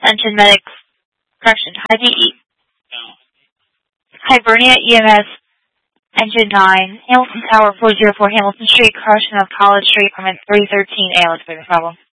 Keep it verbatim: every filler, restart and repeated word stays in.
Engine Medics, correction, Hy-Vee, Hibernia E M S, Engine nine, Hamilton Tower four oh four, Hamilton Street, correction of College Street, permit three thirteen A. Let's bring the problem.